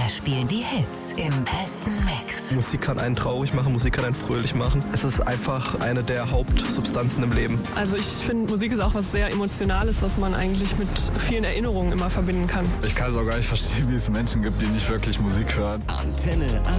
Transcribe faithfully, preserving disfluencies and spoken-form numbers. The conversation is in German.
spielen die Hits im besten Mix. Musik kann einen traurig machen, Musik kann einen fröhlich machen. Es ist einfach eine der Hauptsubstanzen im Leben. Also ich finde, Musik ist auch was sehr Emotionales, was man eigentlich mit vielen Erinnerungen immer verbinden kann. Ich kann es auch gar nicht verstehen, wie es Menschen gibt, die nicht wirklich Musik hören. Antenne